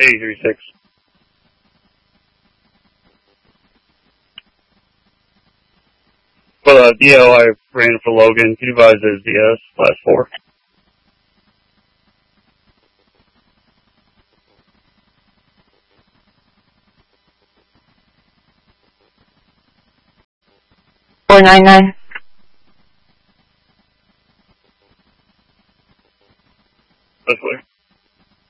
8036. For the DL, I ran for Logan. Can you advise his DS, last 4? $499. This way.